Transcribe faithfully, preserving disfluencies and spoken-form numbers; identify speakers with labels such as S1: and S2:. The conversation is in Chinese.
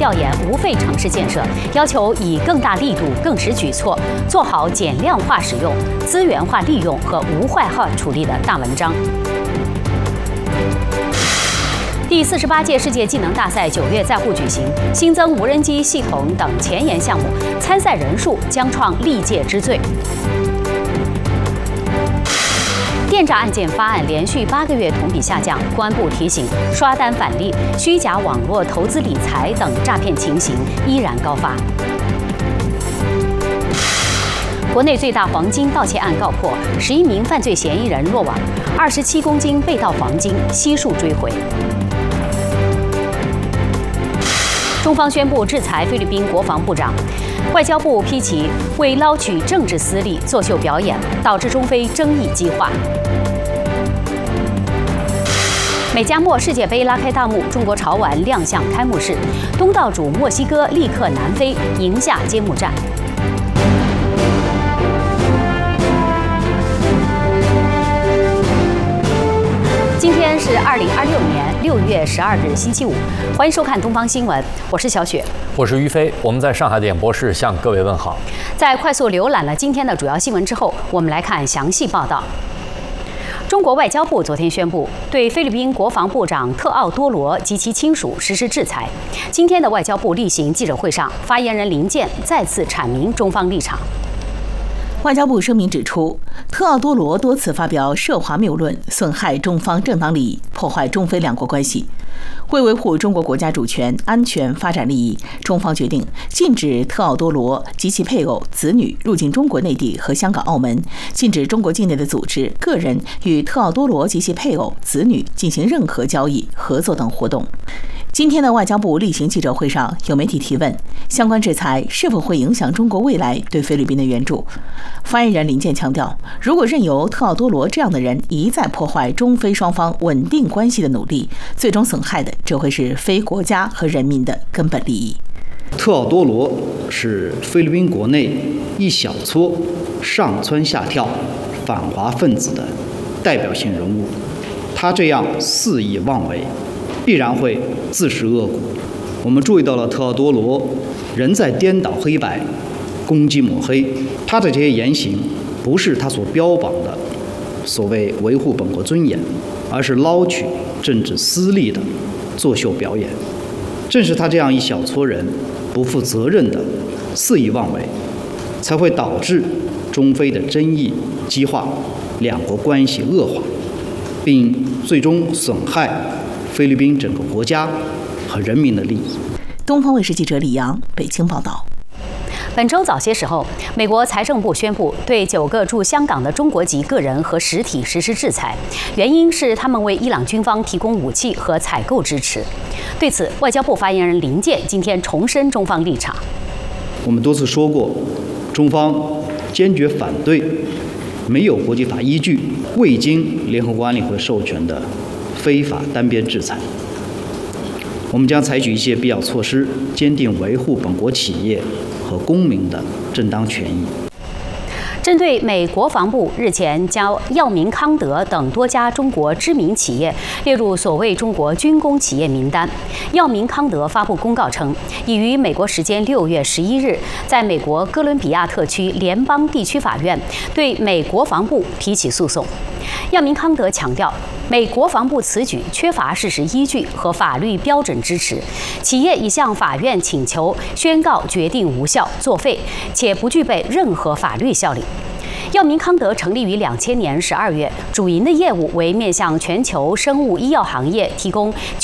S1: 调研无废城市建设，要求以更大力度、更实举措，做好减量化使用、资源化利用和无坏化处理的大文章。第四十八届世界技能大赛九月在沪举行，新增无人机系统等前沿项目，参赛人数将创历届之最。电诈案件发案连续八个月同比下降，公安部提醒，刷单返利、虚假网络投资理财等诈骗情形依然高发。国内最大黄金盗窃案告破，十一名犯罪嫌疑人落网，二十七公斤被盗黄金悉数追回。中方宣布制裁菲律宾国防部长，外交部批其为捞取政治私利作秀表演，导致中非争议激化。美加墨世界杯拉开大幕，中国潮玩亮相开幕式，东道主墨西哥力克南非，赢下揭幕战。今天是二零二六年六月十二日，星期五，欢迎收看东方新闻，我是小雪，
S2: 我是于飞，我们在上海的演播室向各位问好。
S1: 在快速浏览了今天的主要新闻之后，我们来看详细报道。中国外交部昨天宣布，对菲律宾国防部长特奥多罗及其亲属实施制裁。今天的外交部例行记者会上，发言人林健再次阐明中方立场。
S3: 外交部声明指出，特奥多罗多次发表涉华谬论，损害中方正当利益，破坏中非两国关系。为维护中国国家主权、安全、发展利益，中方决定禁止特奥多罗及其配偶、子女入境中国内地和香港、澳门，禁止中国境内的组织、个人与特奥多罗及其配偶、子女进行任何交易、合作等活动。今天的外交部例行记者会上，有媒体提问，相关制裁是否会影响中国未来对菲律宾的援助？发言人林健强调，如果任由特奥多罗这样的人一再破坏中非双方稳定关系的努力，最终损害的只会是非国家和人民的根本利益。
S4: 特奥多罗是菲律宾国内一小撮上蹿下跳反华分子的代表性人物，他这样肆意妄为，必然会自食恶果。我们注意到了特奥多罗仍在颠倒黑白、攻击抹黑，他的这些言行不是他所标榜的所谓维护本国尊严，而是捞取政治私利的作秀表演。正是他这样一小撮人不负责任的肆意妄为，才会导致中非的争议激化，两国关系恶化，并最终损害菲律宾整个国家和人民的利益。
S3: 东方卫视记者李阳北京报道。
S1: 本周早些时候，美国财政部宣布对九个驻香港的中国籍个人和实体实施制裁，原因是他们为伊朗军方提供武器和采购支持。对此，外交部发言人林健今天重申中方立场。
S4: 我们多次说过，中方坚决反对没有国际法依据、未经联合国安理会授权的非法单边制裁。我们将采取一切必要措施，坚定维护本国企业和公民的正当权益。
S1: 针对美国防部日前将药明康德等多家中国知名企业列入所谓中国军工企业名单，药明康德发布公告称，已于美国时间六月十一日，在美国哥伦比亚特区联邦地区法院对美国防部提起诉讼。药明康德强调，美国防部此举缺乏事实依据和法律标准支持，企业已向法院请求宣告决定无效作废，且不具备任何法律效力。药明康德成立于两千年十二月，主营的业务为面向全球生物医药行业提供